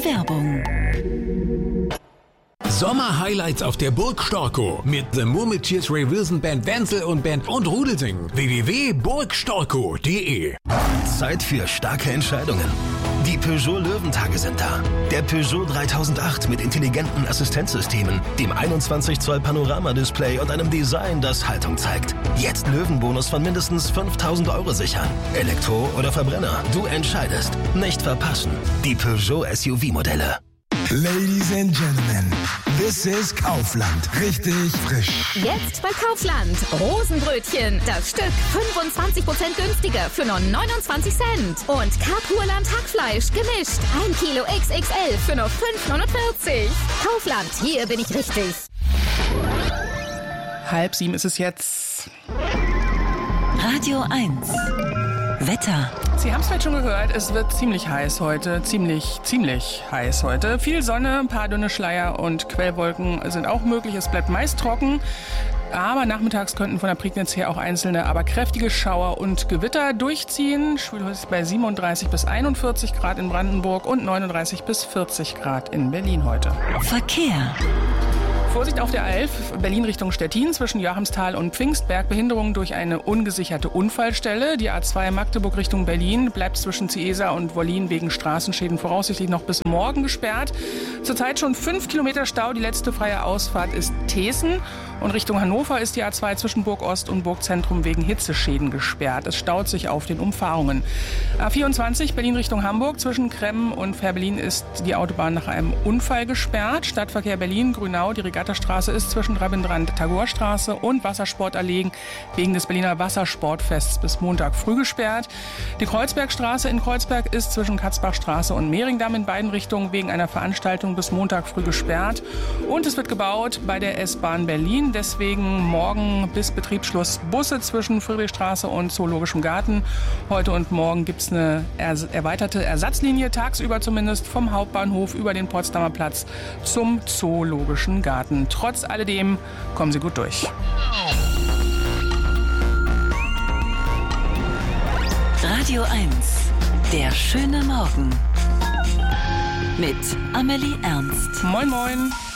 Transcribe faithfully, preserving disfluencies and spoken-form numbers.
Werbung. Sommer-Highlights auf der Burg Storkow mit The Murmeltiers, Ray Wilson Band, Wenzel und Band und Rudelsing. w w w punkt burg storkow punkt de Zeit für starke Entscheidungen. Die Peugeot Löwentage sind da. Der Peugeot dreitausendacht mit intelligenten Assistenzsystemen, dem einundzwanzig Zoll Panorama-Display und einem Design, das Haltung zeigt. Jetzt Löwenbonus von mindestens fünftausend Euro sichern. Elektro oder Verbrenner, du entscheidest. Nicht verpassen. Die Peugeot S U V-Modelle. Ladies and Gentlemen, this is Kaufland. Richtig frisch. Jetzt bei Kaufland. Rosenbrötchen. Das Stück fünfundzwanzig Prozent günstiger für nur neunundzwanzig Cent. Und Kapurland Hackfleisch gemischt. ein Kilo X X L für nur fünf neunundvierzig. Kaufland, hier bin ich richtig. Halb sieben ist es jetzt. Radio eins. Wetter. Sie haben es vielleicht schon gehört, es wird ziemlich heiß heute, ziemlich, ziemlich heiß heute. Viel Sonne, ein paar dünne Schleier und Quellwolken sind auch möglich. Es bleibt meist trocken, aber nachmittags könnten von der Prignitz her auch einzelne, aber kräftige Schauer und Gewitter durchziehen. Schwül ist bei siebenunddreißig bis einundvierzig Grad in Brandenburg und neununddreißig bis vierzig Grad in Berlin heute. Verkehr. Vorsicht auf der A elf, Berlin Richtung Stettin, zwischen Joachimsthal und Pfingstberg. Behinderung durch eine ungesicherte Unfallstelle. Die A zwei Magdeburg Richtung Berlin bleibt zwischen Ciesa und Wollin wegen Straßenschäden voraussichtlich noch bis morgen gesperrt. Zurzeit schon fünf Kilometer Stau. Die letzte freie Ausfahrt ist Teeßen. Und Richtung Hannover ist die A zwei zwischen Burg Ost und Burgzentrum wegen Hitzeschäden gesperrt. Es staut sich auf den Umfahrungen. A vierundzwanzig, Berlin Richtung Hamburg, zwischen Kremmen und Fährberlin ist die Autobahn nach einem Unfall gesperrt. Stadtverkehr Berlin, Grünau, die Regattastraße ist zwischen Rabindrand-Tagore-Straße und Wassersportallee wegen des Berliner Wassersportfests bis Montag früh gesperrt. Die Kreuzbergstraße in Kreuzberg ist zwischen Katzbachstraße und Mehringdamm in beiden Richtungen wegen einer Veranstaltung bis Montag früh gesperrt. Und es wird gebaut bei der S-Bahn Berlin. Deswegen morgen bis Betriebsschluss Busse zwischen Friedrichstraße und Zoologischem Garten. Heute und morgen gibt es eine erweiterte Ersatzlinie, tagsüber zumindest, vom Hauptbahnhof über den Potsdamer Platz zum Zoologischen Garten. Trotz alledem kommen Sie gut durch. Radio eins. Der schöne Morgen. Mit Amelie Ernst. Moin, moin.